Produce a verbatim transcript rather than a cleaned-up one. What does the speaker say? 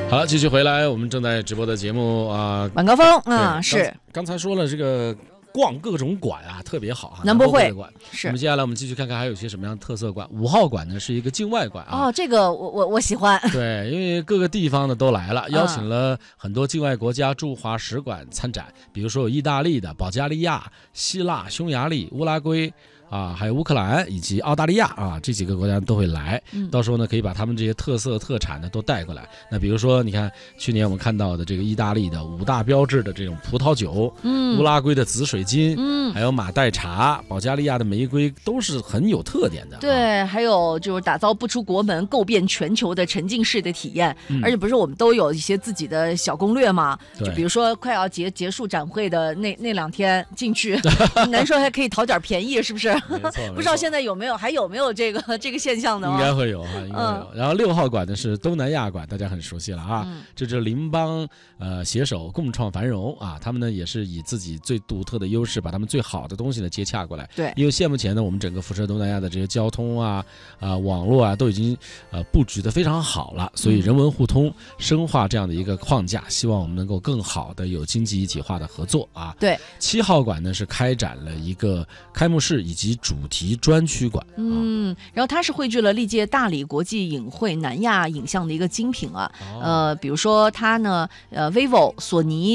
好，继续回来，我们正在直播的节目啊， 晚高峰啊，是刚才说了这个逛各种馆啊，特别好啊， 南博会馆是。 我们接下来我们继续看看还有些什么样的特色馆。五号馆呢是一个境外馆啊， 哦，这个我我我喜欢。 对，因为各个地方的都来了，邀请了很多境外国家驻华使馆参展，比如说有意大利的、保加利亚、希腊、匈牙利、乌拉圭。啊，还有乌克兰以及澳大利亚啊，这几个国家都会来。 嗯、 到时候呢，可以把他们这些特色特产呢都带过来。那比如说，你看去年我们看到的这个意大利的五大标志的这种葡萄酒， 嗯， 乌拉圭的紫水晶， 嗯， 还有马黛茶，保加利亚的玫瑰，都是很有特点的。 对，还有就是打造不出国门、购遍全球的沉浸式的体验。 嗯、 而且不是我们都有一些自己的小攻略吗？ 就比如说快要结结束展会的那那两天进去，难说还可以讨点便宜，是不是？不知道现在有没有还有没有这个这个现象呢？ 应该会有哈，应该会有。嗯、然后六号馆呢是东南亚馆，大家很熟悉了啊， 嗯、 这是邻邦呃携手共创繁荣啊，他们呢也是以自己最独特的优势，把他们最好的东西呢接洽过来。 对， 因为现目前呢，我们整个辐射东南亚的这些交通啊、啊、呃、网络啊都已经呃布局的非常好了，所以人文互通、深化这样的一个框架，希望我们能够更好的有经济一体化的合作啊。 对， 七号馆呢是开展了一个开幕式以及主题专区馆。 嗯，然后它是汇聚了历届大理国际影会南亚影像的一个精品啊，哦、呃，比如说它呢，呃 ，vivo、索尼。